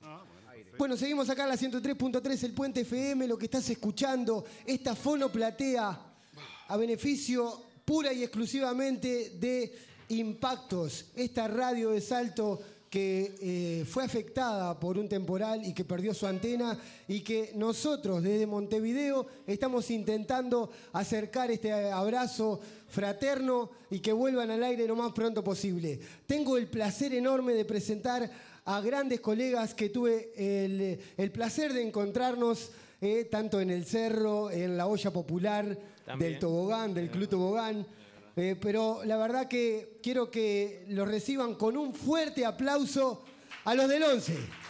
Bueno, seguimos acá en la 103.3, el Puente FM, lo que estás escuchando, esta fonoplatea a beneficio pura y exclusivamente de Impactos, esta radio de Salto que fue afectada por un temporal y que perdió su antena y que nosotros desde Montevideo estamos intentando acercar este abrazo fraterno y que vuelvan al aire lo más pronto posible. Tengo el placer enorme de presentar a grandes colegas que tuve el placer de encontrarnos tanto en el Cerro, en la olla popular del tobogán, del Club Tobogán. Pero la verdad que quiero que los reciban con un fuerte aplauso a los del 11.